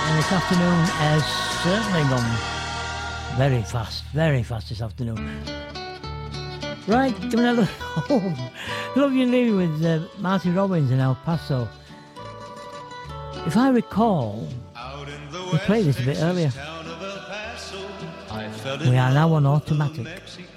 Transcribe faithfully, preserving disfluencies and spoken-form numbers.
And this afternoon has certainly gone very fast, very fast this afternoon. Right, coming out of home. Love You Leaving with uh, Marty Robbins in El Paso. If I recall, we played this a bit earlier. We are now on automatic.